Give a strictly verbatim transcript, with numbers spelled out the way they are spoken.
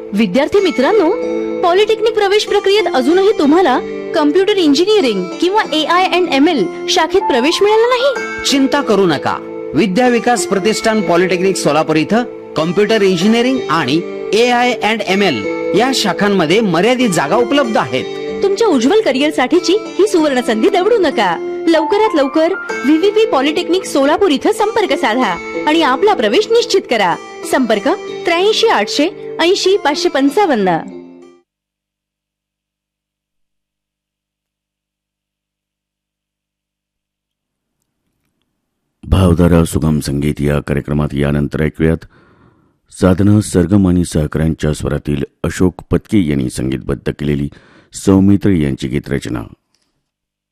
विद्यार्थी मित्रांनो, पॉलिटेक्निक प्रवेश प्रक्रियेत अजूनही तुम्हाला कम्प्युटर इंजिनिअरिंग किंवा ए आय अँड एम एल शाखेत प्रवेश मिळाला नाही? चिंता करू नका. विद्या विकास प्रतिष्ठान पॉलिटेक्निक सोलापूर इथं कम्प्युटर इंजिनिअरिंग आणि ए आय अँड एम एल या शाखांमध्ये मर्यादित जागा उपलब्ध आहेत. तुमच्या उज्ज्वल करिअर साठीची ही सुवर्ण संधी दवडू नका. लवकरात लवकर व्हीव्हीपी पॉलिटेक्निक सोलापूर इथं संपर्क साधा आणि आपला प्रवेश निश्चित करा. संपर्क त्र्याऐंशी आठशे ऐंशी पाचशे पंचावन्न. भावधारा सुगम संगीत या कार्यक्रमात यानंतर ऐकूयात साधना सरगम आणि सहकाऱ्यांच्या स्वरातील अशोक पत्के यांनी संगीतबद्ध केलेली सौमित्र यांची गीतरचना.